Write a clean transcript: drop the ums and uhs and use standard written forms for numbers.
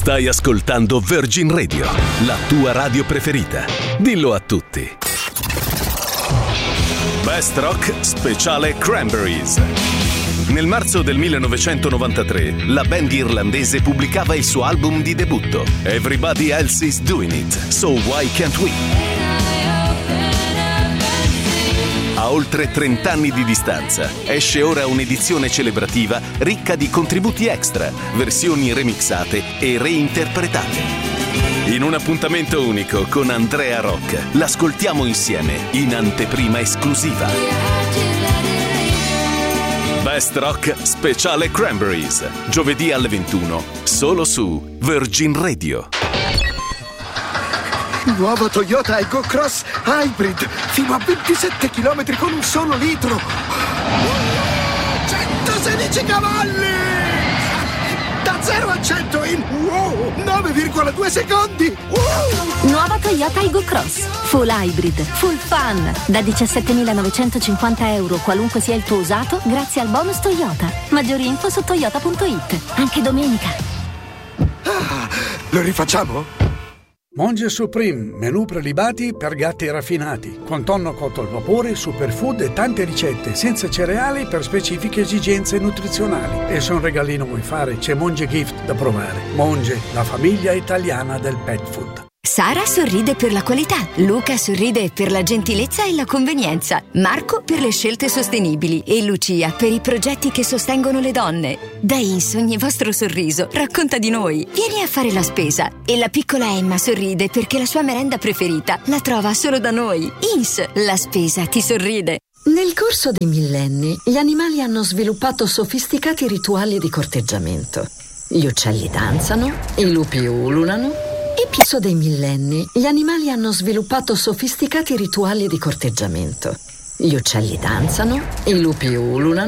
Stai ascoltando Virgin Radio, la tua radio preferita. Dillo a tutti. Best Rock speciale Cranberries. Nel marzo del 1993, la band irlandese pubblicava il suo album di debutto, Everybody Else Is Doing It, So Why Can't We? A oltre 30 anni di distanza, esce ora un'edizione celebrativa ricca di contributi extra, versioni remixate e reinterpretate. In un appuntamento unico con Andrea Rock, l'ascoltiamo insieme in anteprima esclusiva. Best Rock speciale Cranberries, giovedì alle 21, solo su Virgin Radio. Nuovo Toyota Aygo Cross Hybrid, fino a 27 km con un solo litro. 116 cavalli! Da 0 a 100 in 9,2 secondi! Nuova Toyota Aygo Cross, full hybrid, full fun. Da 17.950 euro, qualunque sia il tuo usato, grazie al bonus Toyota. Maggiori info su toyota.it, anche domenica. Lo rifacciamo? Monge Supreme, menù prelibati per gatti raffinati, con tonno cotto al vapore, superfood e tante ricette, senza cereali per specifiche esigenze nutrizionali. E se un regalino vuoi fare, c'è Monge Gift da provare. Monge, la famiglia italiana del pet food. Sara sorride per la qualità, Luca sorride per la gentilezza e la convenienza, Marco per le scelte sostenibili e Lucia per i progetti che sostengono le donne. Da Ins ogni vostro sorriso racconta di noi. Vieni a fare la spesa. E la piccola Emma sorride perché la sua merenda preferita la trova solo da noi. Ins, la spesa ti sorride. Nel corso dei millenni, gli animali hanno sviluppato sofisticati rituali di corteggiamento. Gli uccelli danzano, i lupi ululano. Nel corso dei millenni, gli animali hanno sviluppato sofisticati rituali di corteggiamento. Gli uccelli danzano, i lupi ululano.